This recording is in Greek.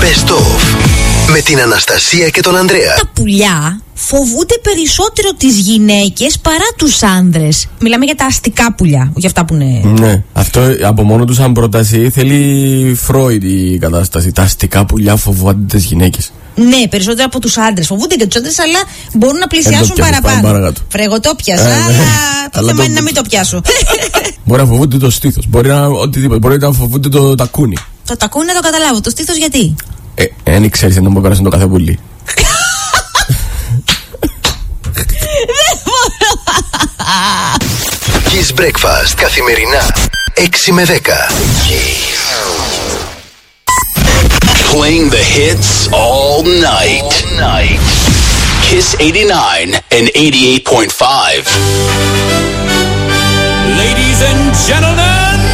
Best of με την Αναστασία και τον Ανδρέα. Τα πουλιά φοβούνται περισσότερο τις γυναίκες παρά τους άνδρες. Μιλάμε για τα αστικά πουλιά, όχι αυτά που είναι. Ναι, αυτό από μόνο του σαν πρόταση θέλει Φρόιντ η κατάσταση. Τα αστικά πουλιά φοβούνται τις γυναίκες. Ναι, περισσότερο από τους άντρες. Φοβούνται και τους άντρες, αλλά μπορούν να πλησιάσουν παραπάνω. Φρέγω, το πιάσα, αλλά το θέμα είναι να μην το πιάσω. Μπορεί να φοβούνται το στήθος, μπορεί να οτιδήποτε. Μπορεί να φοβούνται το τακούνι. Το τακούνι να το καταλάβω. Το στήθος γιατί? Δεν ξέρεις αν δεν μπορεί να περάσει το κάθε πουλί. Kiss Breakfast καθημερινά 6 με 10. Playing the hits all night. Kiss 89 and 88.5. Ladies and gentlemen,